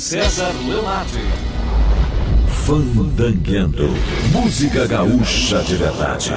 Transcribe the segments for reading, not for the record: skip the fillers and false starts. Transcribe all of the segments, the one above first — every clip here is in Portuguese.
César Leonardo. Fandangueando. Música gaúcha de verdade.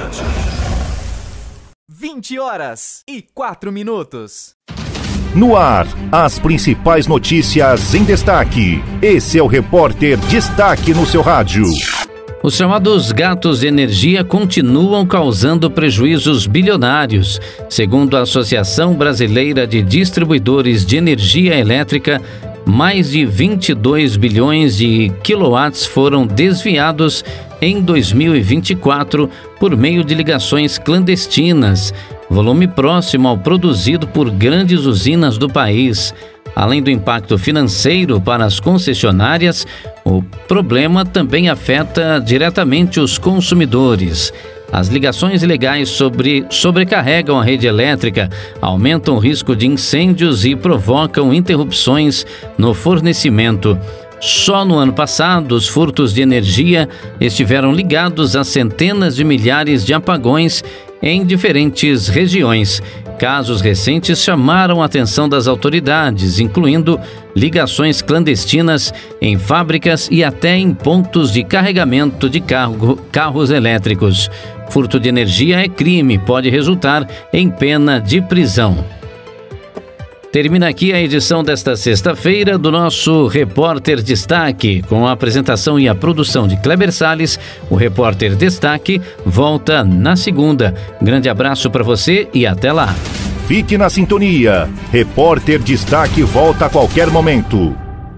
20h04. No ar, as principais notícias em destaque. Esse é o Repórter Destaque no seu rádio. Os chamados gatos de energia continuam causando prejuízos bilionários. Segundo a Associação Brasileira de Distribuidores de Energia Elétrica, mais de 22 bilhões de quilowatts foram desviados em 2024 por meio de ligações clandestinas, volume próximo ao produzido por grandes usinas do país. Além do impacto financeiro para as concessionárias, o problema também afeta diretamente os consumidores. As ligações ilegais sobrecarregam a rede elétrica, aumentam o risco de incêndios e provocam interrupções no fornecimento. Só no ano passado, os furtos de energia estiveram ligados a centenas de milhares de apagões em diferentes regiões. Casos recentes chamaram a atenção das autoridades, incluindo ligações clandestinas em fábricas e até em pontos de carregamento de carros elétricos. Furto de energia é crime, pode resultar em pena de prisão. Termina aqui a edição desta sexta-feira do nosso Repórter Destaque. Com a apresentação e a produção de Kleber Salles, o Repórter Destaque volta na segunda. Grande abraço para você e até lá. Fique na sintonia. Repórter Destaque volta a qualquer momento.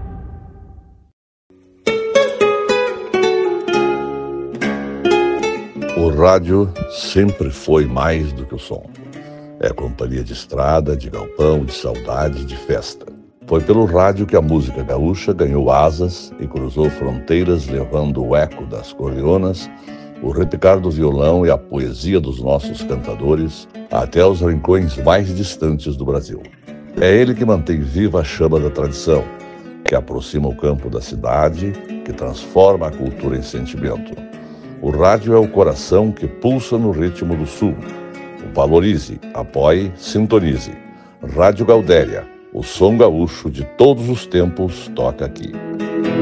O rádio sempre foi mais do que o som. É companhia de estrada, de galpão, de saudade, de festa. Foi pelo rádio que a música gaúcha ganhou asas e cruzou fronteiras, levando o eco das corleonas, o repicar do violão e a poesia dos nossos cantadores até os rincões mais distantes do Brasil. É ele que mantém viva a chama da tradição, que aproxima o campo da cidade, que transforma a cultura em sentimento. O rádio é o coração que pulsa no ritmo do sul. Valorize, apoie, sintonize. Rádio Gaudéria, o som gaúcho de todos os tempos toca aqui.